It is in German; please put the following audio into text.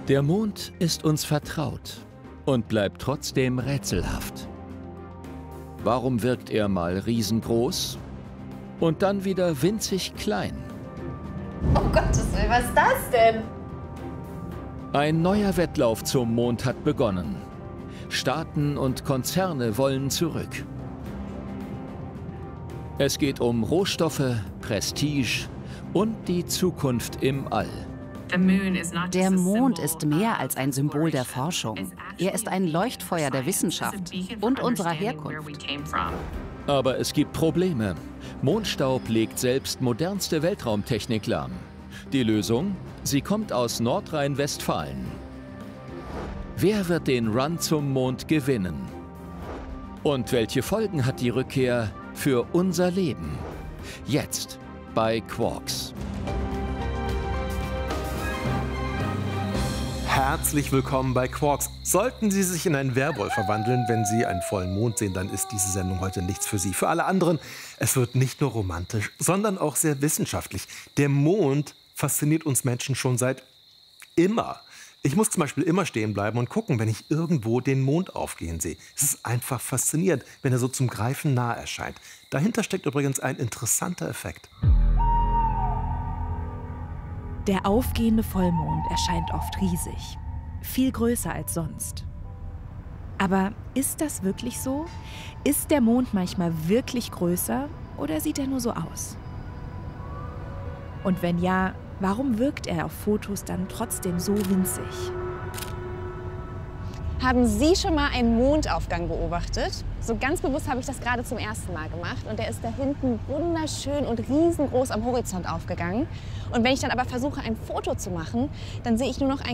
Der Mond ist uns vertraut und bleibt trotzdem rätselhaft. Warum wirkt er mal riesengroß und dann wieder winzig klein? Oh Gottes Willen, was ist das denn? Ein neuer Wettlauf zum Mond hat begonnen. Staaten und Konzerne wollen zurück. Es geht um Rohstoffe, Prestige und die Zukunft im All. Der Mond ist mehr als ein Symbol der Forschung. Er ist ein Leuchtfeuer der Wissenschaft und unserer Herkunft. Aber es gibt Probleme. Mondstaub legt selbst modernste Weltraumtechnik lahm. Die Lösung? Sie kommt aus Nordrhein-Westfalen. Wer wird den Run zum Mond gewinnen? Und welche Folgen hat die Rückkehr für unser Leben? Jetzt bei Quarks. Herzlich willkommen bei Quarks. Sollten Sie sich in einen Werwolf verwandeln, wenn Sie einen vollen Mond sehen, dann ist diese Sendung heute nichts für Sie. Für alle anderen, es wird nicht nur romantisch, sondern auch sehr wissenschaftlich. Der Mond fasziniert uns Menschen schon seit immer. Ich muss zum Beispiel immer stehen bleiben und gucken, wenn ich irgendwo den Mond aufgehen sehe. Es ist einfach faszinierend, wenn er so zum Greifen nah erscheint. Dahinter steckt übrigens ein interessanter Effekt. Der aufgehende Vollmond erscheint oft riesig, viel größer als sonst. Aber ist das wirklich so? Ist der Mond manchmal wirklich größer oder sieht er nur so aus? Und wenn ja, warum wirkt er auf Fotos dann trotzdem so winzig? Haben Sie schon mal einen Mondaufgang beobachtet? So ganz bewusst habe ich das gerade zum ersten Mal gemacht. Und der ist da hinten wunderschön und riesengroß am Horizont aufgegangen. Und wenn ich dann aber versuche, ein Foto zu machen, dann sehe ich nur noch ein